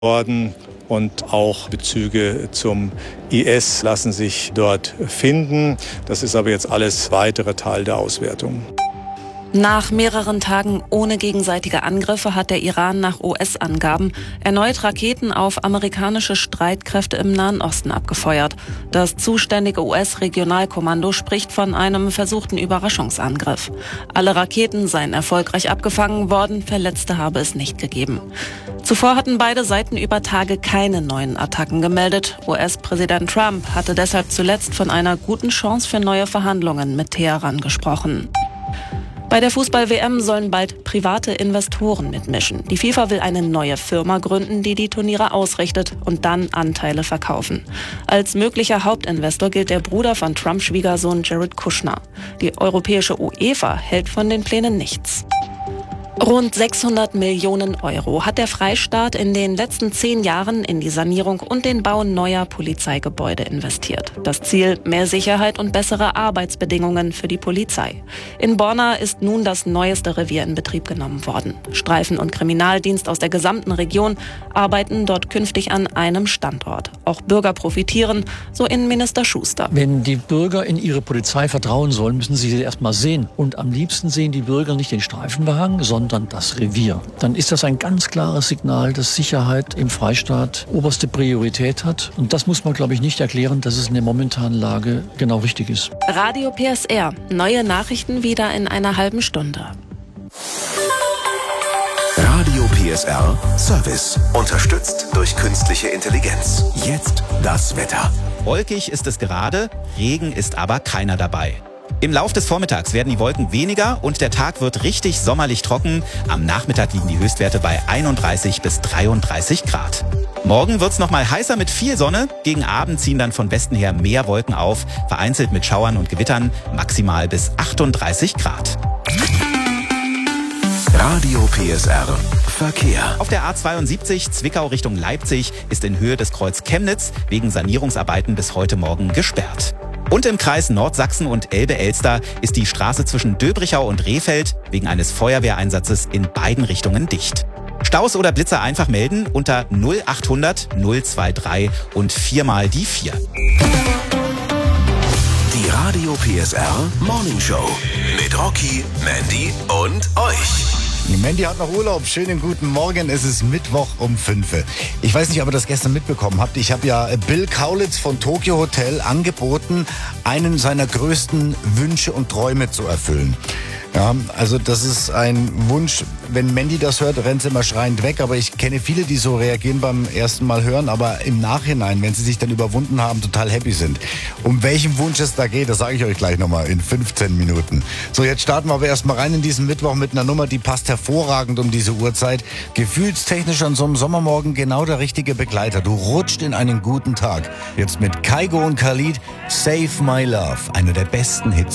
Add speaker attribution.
Speaker 1: worden. Und auch Bezüge zum IS lassen sich dort finden. Das ist aber jetzt alles weitere Teil der Auswertung.
Speaker 2: Nach mehreren Tagen ohne gegenseitige Angriffe hat der Iran nach US-Angaben erneut Raketen auf amerikanische Streitkräfte im Nahen Osten abgefeuert. Das zuständige US-Regionalkommando spricht von einem versuchten Überraschungsangriff. Alle Raketen seien erfolgreich abgefangen worden, Verletzte habe es nicht gegeben. Zuvor hatten beide Seiten über Tage keine neuen Attacken gemeldet. US-Präsident Trump hatte deshalb zuletzt von einer guten Chance für neue Verhandlungen mit Teheran gesprochen. Bei der Fußball-WM sollen bald private Investoren mitmischen. Die FIFA will eine neue Firma gründen, die die Turniere ausrichtet und dann Anteile verkaufen. Als möglicher Hauptinvestor gilt der Bruder von Trumps Schwiegersohn Jared Kushner. Die europäische UEFA hält von den Plänen nichts. Rund 600 Millionen Euro hat der Freistaat in den letzten 10 Jahren in die Sanierung und den Bau neuer Polizeigebäude investiert. Das Ziel: mehr Sicherheit und bessere Arbeitsbedingungen für die Polizei. In Borna ist nun das neueste Revier in Betrieb genommen worden. Streifen- und Kriminaldienst aus der gesamten Region arbeiten dort künftig an einem Standort. Auch Bürger profitieren, so Innenminister Schuster.
Speaker 3: Wenn die Bürger in ihre Polizei vertrauen sollen, müssen sie sie erst mal sehen. Und am liebsten sehen die Bürger nicht den Streifenwagen, sondern das Revier. Dann ist das ein ganz klares Signal, dass Sicherheit im Freistaat oberste Priorität hat. Und das muss man, glaube ich, nicht erklären, dass es in der momentanen Lage genau richtig ist.
Speaker 2: Radio PSR. Neue Nachrichten wieder in einer halben Stunde.
Speaker 4: Radio PSR Service. Unterstützt durch künstliche Intelligenz. Jetzt das Wetter.
Speaker 5: Wolkig ist es gerade, Regen ist aber keiner dabei. Im Lauf des Vormittags werden die Wolken weniger und der Tag wird richtig sommerlich trocken. Am Nachmittag liegen die Höchstwerte bei 31 bis 33 Grad. Morgen wird's noch mal heißer mit viel Sonne. Gegen Abend ziehen dann von Westen her mehr Wolken auf, vereinzelt mit Schauern und Gewittern, maximal bis 38 Grad.
Speaker 4: Radio PSR Verkehr.
Speaker 5: Auf der A72 Zwickau Richtung Leipzig ist in Höhe des Kreuz Chemnitz wegen Sanierungsarbeiten bis heute Morgen gesperrt. Und im Kreis Nordsachsen und Elbe-Elster ist die Straße zwischen Döbrichau und Rehfeld wegen eines Feuerwehreinsatzes in beiden Richtungen dicht. Staus oder Blitzer einfach melden unter 0800 023 und 4 mal die 4.
Speaker 4: Die Radio PSR Morning Show mit Rocky, Mandy und euch.
Speaker 6: Die Mandy hat noch Urlaub. Schönen guten Morgen. Es ist Mittwoch um 5. Ich weiß nicht, ob ihr das gestern mitbekommen habt. Ich habe ja Bill Kaulitz von Tokyo Hotel angeboten, einen seiner größten Wünsche und Träume zu erfüllen. Ja, also das ist ein Wunsch. Wenn Mandy das hört, rennt sie immer schreiend weg. Aber ich kenne viele, die so reagieren beim ersten Mal hören, aber im Nachhinein, wenn sie sich dann überwunden haben, total happy sind. Um welchen Wunsch es da geht, das sage ich euch gleich nochmal in 15 Minuten. So, jetzt starten wir aber erstmal rein in diesen Mittwoch mit einer Nummer, die passt hervorragend um diese Uhrzeit. Gefühlstechnisch an so einem Sommermorgen genau der richtige Begleiter. Du rutscht in einen guten Tag. Jetzt mit Kygo und Khalid, Save My Love, einer der besten Hits.